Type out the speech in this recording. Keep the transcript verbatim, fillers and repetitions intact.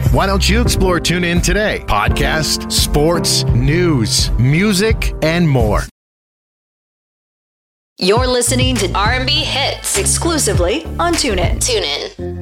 Why don't you explore TuneIn today? Podcast, sports, news, music, and more. You're listening to R and B Hits exclusively on TuneIn. TuneIn.